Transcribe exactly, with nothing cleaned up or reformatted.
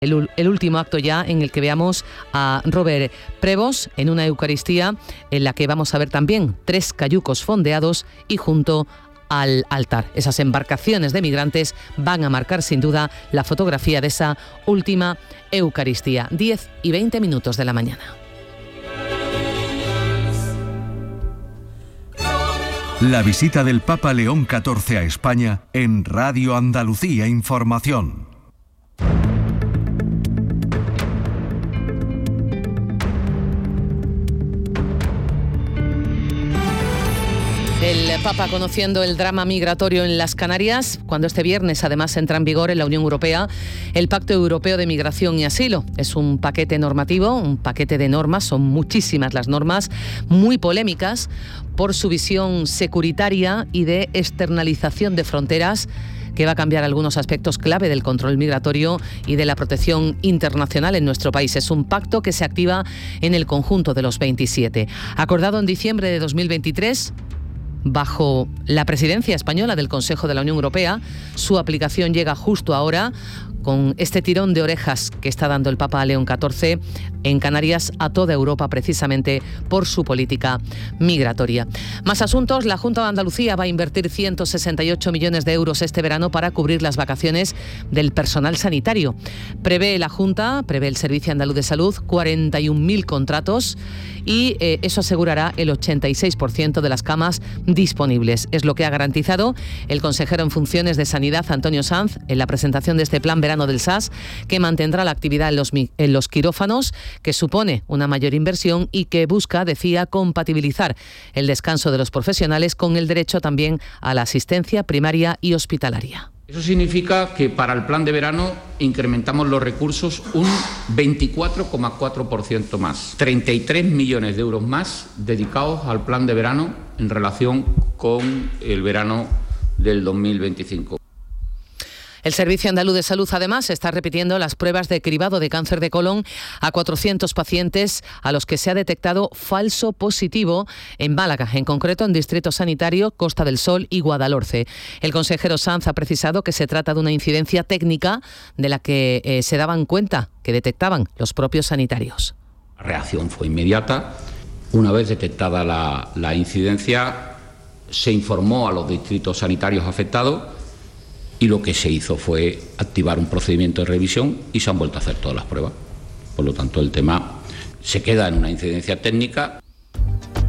El, el último acto ya en el que veamos a Robert Prevost en una Eucaristía en la que vamos a ver también tres cayucos fondeados y junto al altar. Esas embarcaciones de migrantes van a marcar sin duda la fotografía de esa última Eucaristía. diez y veinte minutos de la mañana. La visita del Papa León catorce a España en Radio Andalucía Información. El Papa conociendo el drama migratorio en las Canarias, cuando este viernes además entra en vigor en la Unión Europea el Pacto Europeo de Migración y Asilo. Es un paquete normativo, un paquete de normas, son muchísimas las normas, muy polémicas por su visión securitaria y de externalización de fronteras, que va a cambiar algunos aspectos clave del control migratorio y de la protección internacional en nuestro país. Es un pacto que se activa en el conjunto de los veintisiete. Acordado en diciembre de dos mil veintitrés, bajo la presidencia española del Consejo de la Unión Europea, su aplicación llega justo ahora con este tirón de orejas que está dando el Papa León catorce en Canarias a toda Europa precisamente por su política migratoria. Más asuntos. La Junta de Andalucía va a invertir ciento sesenta y ocho millones de euros este verano para cubrir las vacaciones del personal sanitario. Prevé la Junta, prevé el Servicio Andaluz de Salud, cuarenta y un mil contratos y eh, eso asegurará el ochenta y seis por ciento de las camas disponibles. Es lo que ha garantizado el consejero en funciones de Sanidad, Antonio Sanz, en la presentación de este plan verano del S A S, que mantendrá la actividad en los, en los quirófanos, que supone una mayor inversión y que busca, decía, compatibilizar el descanso de los profesionales con el derecho también a la asistencia primaria y hospitalaria. Eso significa que para el plan de verano incrementamos los recursos un veinticuatro coma cuatro por ciento más. treinta y tres millones de euros más dedicados al plan de verano en relación con el verano del dos mil veinticinco. El Servicio Andaluz de Salud, además, está repitiendo las pruebas de cribado de cáncer de colon a cuatrocientos pacientes a los que se ha detectado falso positivo en Málaga, en concreto en Distrito Sanitario, Costa del Sol y Guadalhorce. El consejero Sanz ha precisado que se trata de una incidencia técnica de la que eh, se daban cuenta, que detectaban los propios sanitarios. La reacción fue inmediata. Una vez detectada la, la incidencia, se informó a los distritos sanitarios afectados y lo que se hizo fue activar un procedimiento de revisión y se han vuelto a hacer todas las pruebas. Por lo tanto, el tema se queda en una incidencia técnica